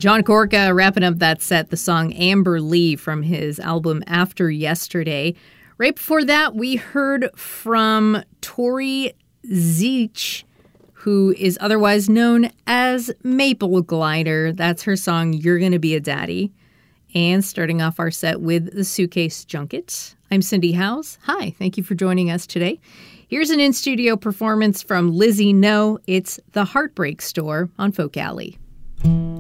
John Corca wrapping up that set, the song Amber Lee from his album After Yesterday. Right before that, we heard from Tori Zeech, who is otherwise known as Maple Glider. That's her song, You're Gonna Be a Daddy. And starting off our set with the Suitcase Junket. I'm Cindy Howes. Hi, thank you for joining us today. Here's an in-studio performance from Lizzie No. It's The Heartbreak Store on Folk Alley.